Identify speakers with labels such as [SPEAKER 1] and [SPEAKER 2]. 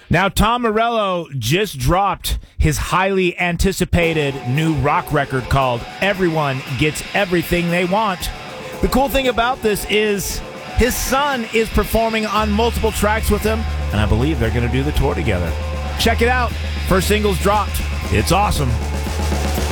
[SPEAKER 1] Now, Tom Morello just dropped his highly anticipated new rock record called Everyone Gets Everything They Want. The cool thing about this is his son is performing on multiple tracks with him, and I believe they're going to do the tour together. Check it out. First single's dropped. It's awesome.